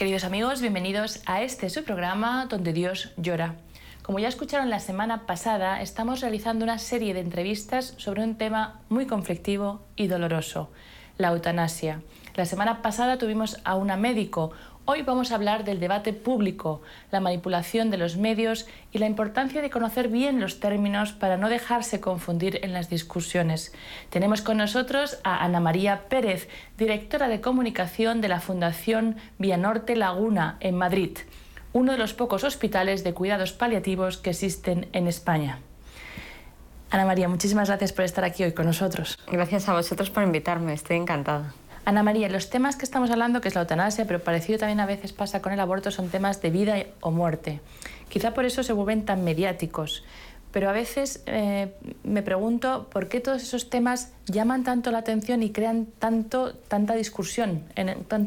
Queridos amigos, bienvenidos a este su programa donde Dios llora. Como ya escucharon la semana pasada, estamos realizando una serie de entrevistas sobre un tema muy conflictivo y doloroso, la eutanasia. La semana pasada tuvimos a una médico. Hoy vamos a hablar del debate público, la manipulación de los medios y la importancia de conocer bien los términos para no dejarse confundir en las discusiones. Tenemos con nosotros a Ana María Pérez, directora de comunicación de la Fundación Vianorte Laguna en Madrid, uno de los pocos hospitales de cuidados paliativos que existen en España. Ana María, muchísimas gracias por estar aquí hoy con nosotros. Gracias a vosotros por invitarme, estoy encantada. Ana María, los temas que estamos hablando, que es la eutanasia, pero parecido también a veces pasa con el aborto, son temas de vida o muerte. Quizá por eso se vuelven tan mediáticos. Pero a veces me pregunto por qué todos esos temas llaman tanto la atención y crean tanta discusión,